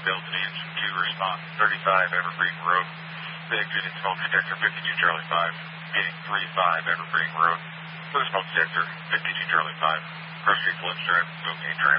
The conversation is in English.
Delta Engine 2 response, 35 Evergreen Road. The exit in smoke detector 52 Charlie 5. Getting 35 Evergreen Road. For the smoke detector 52 Charlie 5. Cross Street Phillips Drive, moving a tram.